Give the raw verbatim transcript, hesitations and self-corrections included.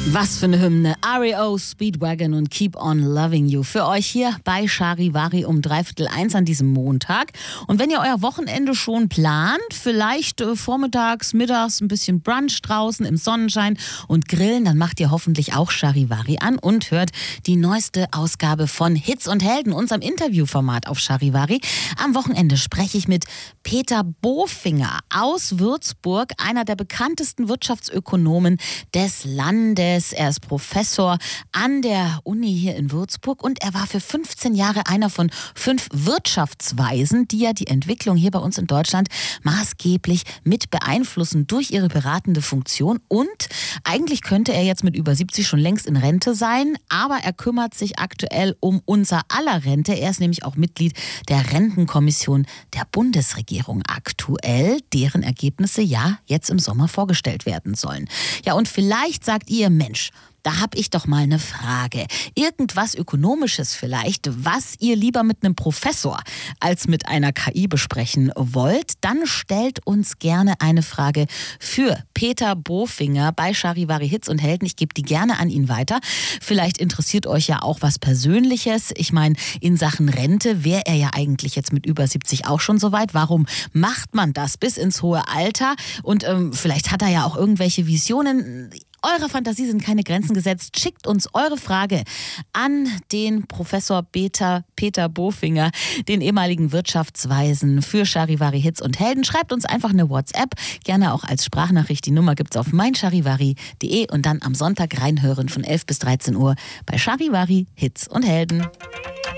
Was für eine Hymne. R E O, Speedwagon und Keep on Loving You. Für euch hier bei Charivari um dreiviertel eins an diesem Montag. Und wenn ihr euer Wochenende schon plant, vielleicht äh, vormittags, mittags ein bisschen Brunch draußen im Sonnenschein und grillen, dann macht ihr hoffentlich auch Charivari an und hört die neueste Ausgabe von Hits und Helden, unserem Interviewformat auf Charivari. Am Wochenende spreche ich mit Peter Bofinger aus Würzburg, einer der bekanntesten Wirtschaftsökonomen des Landes. Er ist Professor an der Uni hier in Würzburg und er war für fünfzehn Jahre einer von fünf Wirtschaftsweisen, die ja die Entwicklung hier bei uns in Deutschland maßgeblich mit beeinflussen durch ihre beratende Funktion. Und eigentlich könnte er jetzt mit über siebzig schon längst in Rente sein, aber er kümmert sich aktuell um unser aller Rente. Er ist nämlich auch Mitglied der Rentenkommission der Bundesregierung aktuell, deren Ergebnisse ja jetzt im Sommer vorgestellt werden sollen. Ja, und vielleicht sagt ihr, Mensch, da habe ich doch mal eine Frage. Irgendwas Ökonomisches vielleicht, was ihr lieber mit einem Professor als mit einer K I besprechen wollt, dann stellt uns gerne eine Frage für Peter Bofinger bei Charivari Hits und Helden. Ich gebe die gerne an ihn weiter. Vielleicht interessiert euch ja auch was Persönliches. Ich meine, in Sachen Rente wäre er ja eigentlich jetzt mit über siebzig auch schon soweit. Warum macht man das bis ins hohe Alter? Und ähm, vielleicht hat er ja auch irgendwelche Visionen. Eurer Fantasie sind keine Grenzen gesetzt. Schickt uns eure Frage an den Professor Peter, Peter Bofinger, den ehemaligen Wirtschaftsweisen für Charivari Hits und Helden. Schreibt uns einfach eine WhatsApp, gerne auch als Sprachnachricht. Die Nummer gibt's auf meincharivari punkt de und dann am Sonntag reinhören von elf bis dreizehn Uhr bei Charivari Hits und Helden.